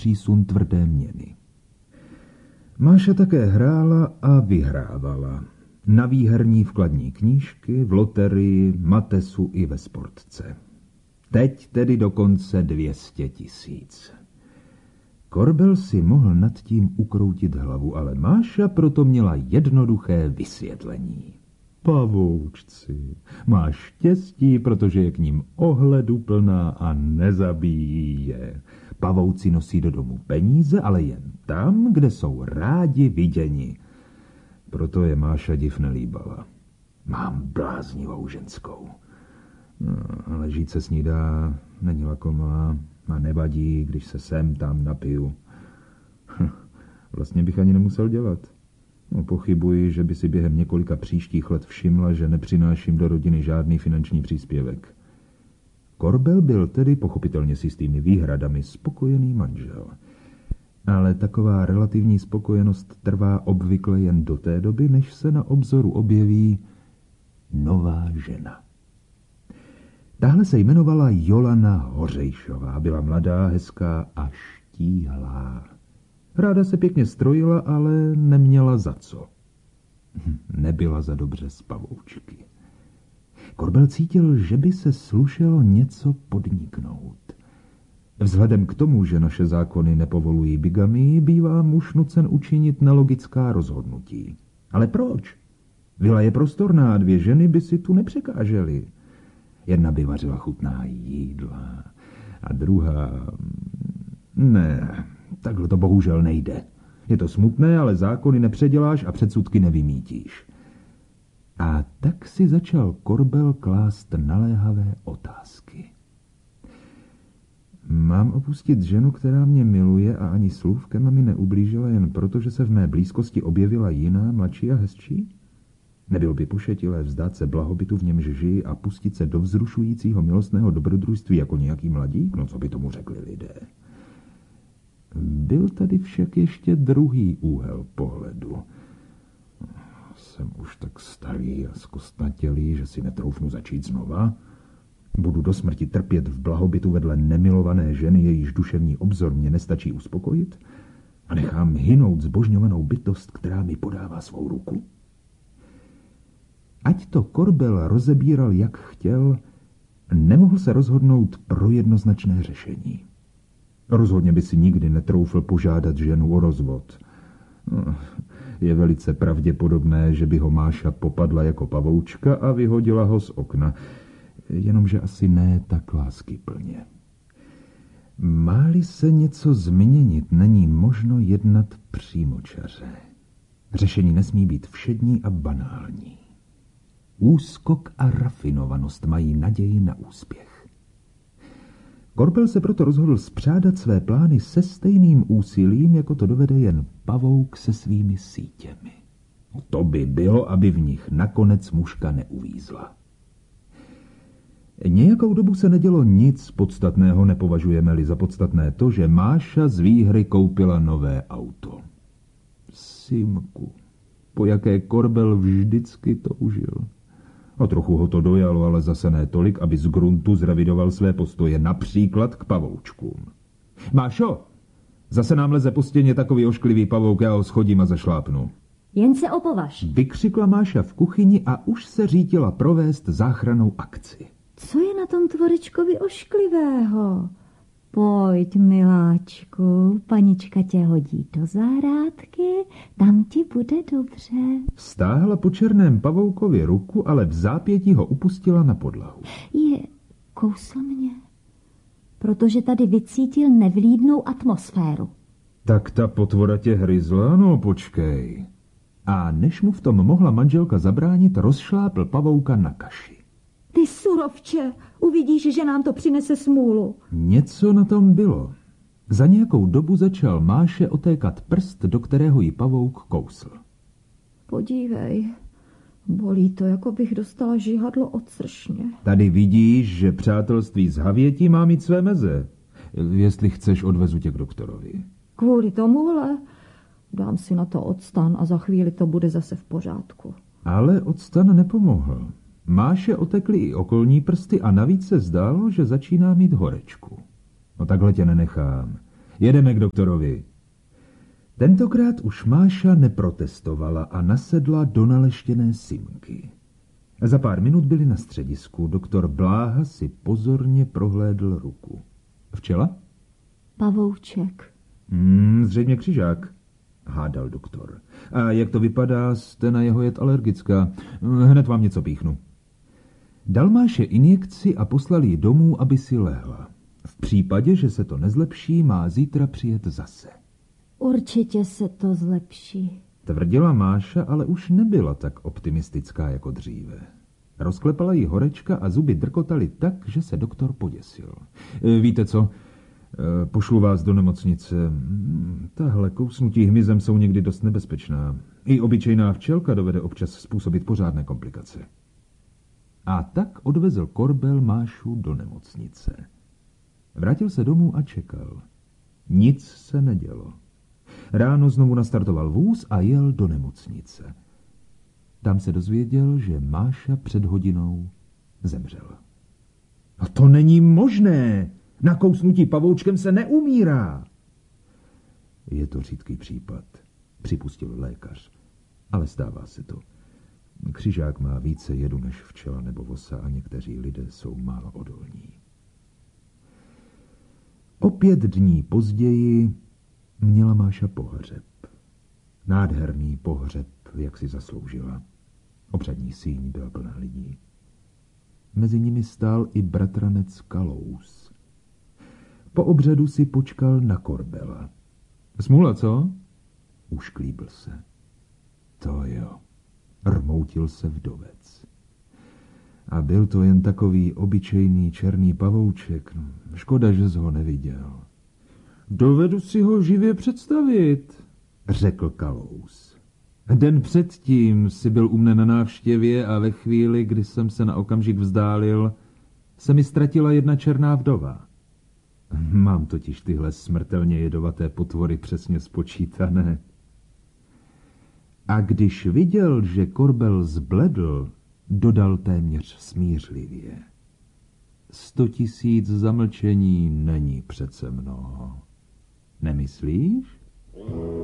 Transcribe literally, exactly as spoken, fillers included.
přísun tvrdé měny. Máša také hrála a vyhrávala. Na výherní vkladní knížky, v loterii, matesu i ve sportce. Teď tedy dokonce dvě stě tisíc. Korbel si mohl nad tím ukroutit hlavu, ale Máša proto měla jednoduché vysvětlení. Pavoučci, máš štěstí, protože je k ním ohleduplná a nezabíjí je. Pavouci nosí do domu peníze, ale jen tam, kde jsou rádi viděni. Proto je Máša div nelíbala. Mám bláznivou ženskou. No, ale žít se snídá, není lakomá a nevadí, když se sem tam napiju. Vlastně bych ani nemusel dělat. No, pochybuji, že by si během několika příštích let všimla, že nepřináším do rodiny žádný finanční příspěvek. Korbel byl tedy pochopitelně s jistými výhradami spokojený manžel. Ale taková relativní spokojenost trvá obvykle jen do té doby, než se na obzoru objeví nová žena. Tahle se jmenovala Jolana Hořejšová, byla mladá, hezká a štíhlá. Ráda se pěkně strojila, ale neměla za co. Nebyla za dobře z pavoučky. Korbel cítil, že by se slušelo něco podniknout. Vzhledem k tomu, že naše zákony nepovolují bigamii, bývá muž nucen učinit nelogická rozhodnutí. Ale proč? Vila je prostorná a dvě ženy by si tu nepřekážely. Jedna by vařila chutná jídla a druhá... Ne, takhle to bohužel nejde. Je to smutné, ale zákony nepředěláš a předsudky nevymítíš. A tak si začal Korbel klást naléhavé otázky. Mám opustit ženu, která mě miluje a ani slůvkem mi neublížila jen proto, že se v mé blízkosti objevila jiná, mladší a hezčí? Nebyl by pošetilé vzdát se blahobytu, v němž žijí a pustit se do vzrušujícího milostného dobrodružství jako nějaký mladík? No co by tomu řekli lidé? Byl tady však ještě druhý úhel pohledu. Jsem už tak starý a zkostnatělý, že si netroufnu začít znova. Budu do smrti trpět v blahobytu vedle nemilované ženy, jejíž duševní obzor mě nestačí uspokojit? A nechám hynout zbožňovanou bytost, která mi podává svou ruku? Ať to Korbel rozebíral, jak chtěl, nemohl se rozhodnout pro jednoznačné řešení. Rozhodně by si nikdy netroufl požádat ženu o rozvod. No, je velice pravděpodobné, že by ho Máša popadla jako pavoučka a vyhodila ho z okna. Jenomže asi ne tak láskyplně. Má-li se něco změnit, není možno jednat přímočaře. Řešení nesmí být všední a banální. Úskok a rafinovanost mají naději na úspěch. Korbel se proto rozhodl spřádat své plány se stejným úsilím, jako to dovede jen pavouk se svými sítěmi. To by bylo, aby v nich nakonec muška neuvízla. Nějakou dobu se nedělo nic podstatného, nepovažujeme-li za podstatné to, že Máša z výhry koupila nové auto. Simku, po jaké Korbel vždycky toužil. A trochu ho to dojalo, ale zase ne tolik, aby z gruntu zrevidoval své postoje, například k pavoučkům. Mášo, zase nám leze po stěně takový ošklivý pavouk, já ho schodím a zašlápnu. Jen se opovaž. Vykřikla Máša v kuchyni a už se řítila provést záchrannou akci. Co je na tom tvorečkovi ošklivého? Pojď, miláčku, panička tě hodí do zahrádky, tam ti bude dobře. Stáhla po černém pavoukovi ruku, ale v zápětí ho upustila na podlahu. Je, kousl mě, protože tady vycítil nevlídnou atmosféru. Tak ta potvora tě hryzla? No počkej. A než mu v tom mohla manželka zabránit, rozšlápl pavouka na kaši. Ty surovče, uvidíš, že nám to přinese smůlu. Něco na tom bylo. Za nějakou dobu začal Máše otékat prst, do kterého jí pavouk kousl. Podívej, bolí to, jako bych dostala žihadlo od sršně. Tady vidíš, že přátelství s havětí má mít své meze. Jestli chceš, odvezu tě k doktorovi. Kvůli tomuhle dám si na to octan a za chvíli to bude zase v pořádku. Ale octan nepomohl. Máše otekly i okolní prsty a navíc se zdálo, že začíná mít horečku. No takhle tě nenechám. Jedeme k doktorovi. Tentokrát už Máša neprotestovala a nasedla do naleštěné simky. Za pár minut byli na středisku. Doktor Bláha si pozorně prohlédl ruku. Včela? Pavouček. Hmm, zřejmě křižák, hádal doktor. A jak to vypadá, jste na jeho jed alergická. Hned vám něco píchnu. Dal Máše injekci a poslal ji domů, aby si lehla. V případě, že se to nezlepší, má zítra přijet zase. Určitě se to zlepší. Tvrdila Máša, ale už nebyla tak optimistická jako dříve. Rozklepala jí horečka a zuby drkotaly tak, že se doktor poděsil. Víte co? Pošlu vás do nemocnice. Tahle kousnutí hmyzem jsou někdy dost nebezpečná. I obyčejná včelka dovede občas způsobit pořádné komplikace. A tak odvezl Korbel Mášu do nemocnice. Vrátil se domů a čekal. Nic se nedělo. Ráno znovu nastartoval vůz a jel do nemocnice. Tam se dozvěděl, že Máša před hodinou zemřela. No to není možné! Na kousnutí pavoučkem se neumírá! Je to řídký případ, připustil lékař. Ale stává se to. Křižák má více jedu než včela nebo vosa a někteří lidé jsou málo odolní. O pět dní později měla Máša pohřeb. Nádherný pohřeb, jak si zasloužila. Obřadní síň byla plná lidí. Mezi nimi stál i bratranec Kalous. Po obřadu si počkal na Korbela. Smůla, co? Ušklíbil se. To jo. Rmoutil se vdovec. A byl to jen takový obyčejný černý pavouček. Škoda, že jsi ho neviděl. Dovedu si ho živě představit, řekl Kalous. Den předtím si byl u mne na návštěvě a ve chvíli, kdy jsem se na okamžik vzdálil, se mi ztratila jedna černá vdova. Mám totiž tyhle smrtelně jedovaté potvory přesně spočítané. A když viděl, že Korbel zbledl, dodal téměř smířlivě. Sto tisíc zamlčení není přece mnoho. Nemyslíš?